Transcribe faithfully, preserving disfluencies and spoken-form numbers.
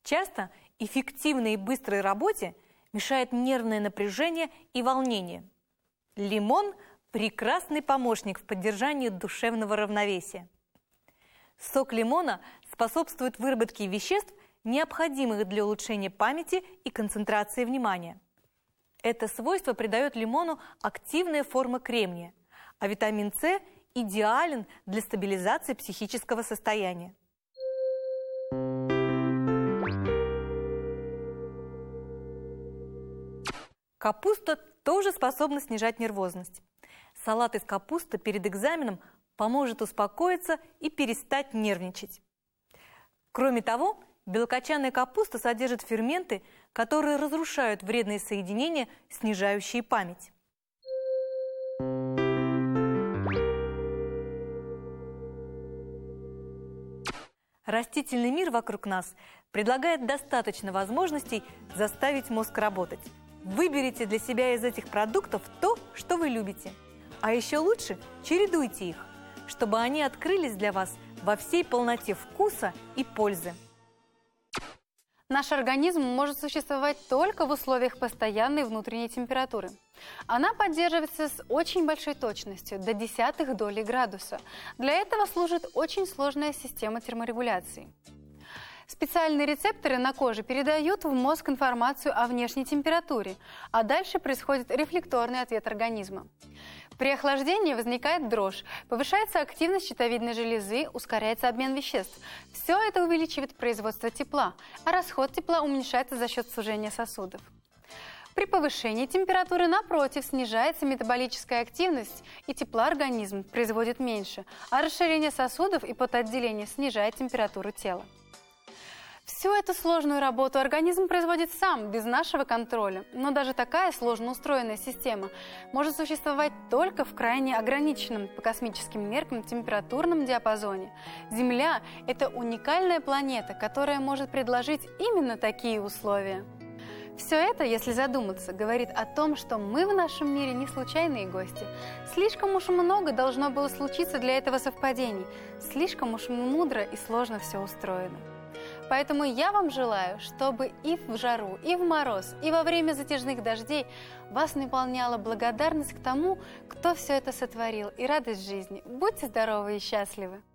Часто эффективной и быстрой работе мешает нервное напряжение и волнение. Лимон – прекрасный помощник в поддержании душевного равновесия. Сок лимона способствует выработке веществ, необходимых для улучшения памяти и концентрации внимания. Это свойство придает лимону активная форма кремния, а витамин С идеален для стабилизации психического состояния. Капуста тоже способна снижать нервозность. Салат из капусты перед экзаменом поможет успокоиться и перестать нервничать. Кроме того, белокочанная капуста содержит ферменты, которые разрушают вредные соединения, снижающие память. Растительный мир вокруг нас предлагает достаточно возможностей заставить мозг работать. Выберите для себя из этих продуктов то, что вы любите. А еще лучше чередуйте их, чтобы они открылись для вас во всей полноте вкуса и пользы. Наш организм может существовать только в условиях постоянной внутренней температуры. Она поддерживается с очень большой точностью, до десятых долей градуса. Для этого служит очень сложная система терморегуляции. Специальные рецепторы на коже передают в мозг информацию о внешней температуре, а дальше происходит рефлекторный ответ организма. При охлаждении возникает дрожь, повышается активность щитовидной железы, ускоряется обмен веществ. Все это увеличивает производство тепла, а расход тепла уменьшается за счет сужения сосудов. При повышении температуры, напротив, снижается метаболическая активность, и тепла организм производит меньше, а расширение сосудов и потоотделение снижает температуру тела. Всю эту сложную работу организм производит сам, без нашего контроля. Но даже такая сложно устроенная система может существовать только в крайне ограниченном по космическим меркам температурном диапазоне. Земля – это уникальная планета, которая может предложить именно такие условия. Все это, если задуматься, говорит о том, что мы в нашем мире не случайные гости. Слишком уж много должно было случиться для этого совпадений. Слишком уж мудро и сложно все устроено. Поэтому я вам желаю, чтобы и в жару, и в мороз, и во время затяжных дождей вас наполняла благодарность к тому, кто все это сотворил, и радость жизни. Будьте здоровы и счастливы!